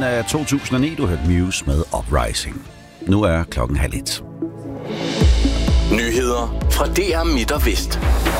af 2009, du hørte Muse med Uprising. Nu er klokken 12:30. Nyheder fra DR Midt og Vest.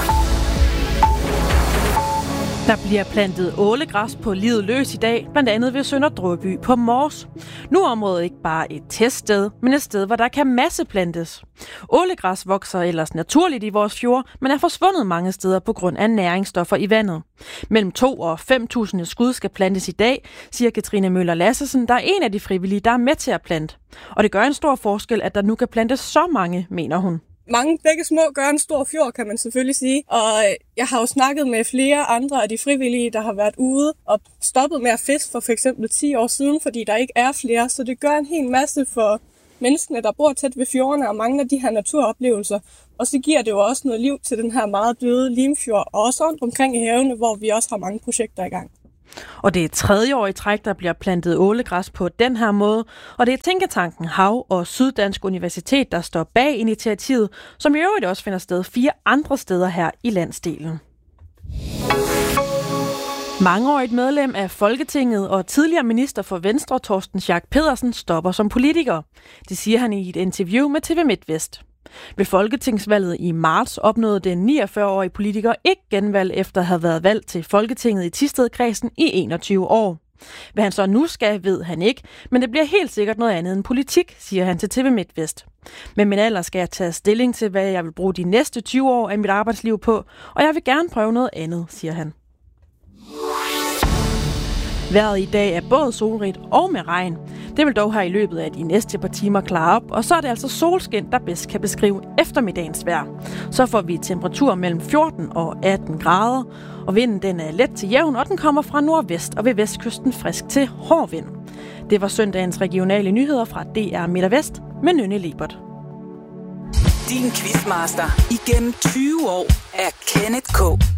Der bliver plantet ålegræs på livet løs i dag, blandt andet ved Sønder Drøby på Mors. Nu er området ikke bare et teststed, men et sted, hvor der kan masseplantes. Ålegræs vokser ellers naturligt i vores fjorde, men er forsvundet mange steder på grund af næringsstoffer i vandet. Mellem 2 og 5.000 skud skal plantes i dag, siger Katrine Møller Lassesen, der er en af de frivillige, der er med til at plante. Og det gør en stor forskel, at der nu kan plantes så mange, mener hun. Mange begge små gør en stor fjord, kan man selvfølgelig sige. Og jeg har jo snakket med flere andre af de frivillige, der har været ude og stoppet med at fiske for eksempel 10 år siden, fordi der ikke er flere. Så det gør en hel masse for menneskene, der bor tæt ved fjordene og mangler de her naturoplevelser. Og så giver det jo også noget liv til den her meget døde Limfjord, og også rundt omkring i havene, hvor vi også har mange projekter i gang. Og det er 3. år i træk, der bliver plantet ålegræs på den her måde. Og det er Tænketanken Hav og Syddansk Universitet, der står bag initiativet, som i øvrigt også finder sted 4 andre steder her i landsdelen. Mangeårigt medlem af Folketinget og tidligere minister for Venstre, Torsten Schack Pedersen, stopper som politiker. Det siger han i et interview med TV MidtVest. Ved folketingsvalget i marts opnåede den 49-årige politiker ikke genvalg efter at have været valgt til Folketinget i Thisted-kredsen i 21 år. Hvad han så nu skal, ved han ikke, men det bliver helt sikkert noget andet end politik, siger han til TV MidtVest. Med min alder skal jeg tage stilling til, hvad jeg vil bruge de næste 20 år af mit arbejdsliv på, og jeg vil gerne prøve noget andet, siger han. Vejret i dag er både solrigt og med regn. Det vil dog her i løbet af de næste par timer klare op, og så er det altså solskin, der bedst kan beskrive eftermiddagens vejr. Så får vi temperatur mellem 14 og 18 grader, og vinden den er let til jævn, og den kommer fra nordvest og ved vestkysten frisk til hård vind. Det var søndagens regionale nyheder fra DR Midt og Vest med Nynne Lebert. Din quizmaster igennem 20 år er Kenneth K.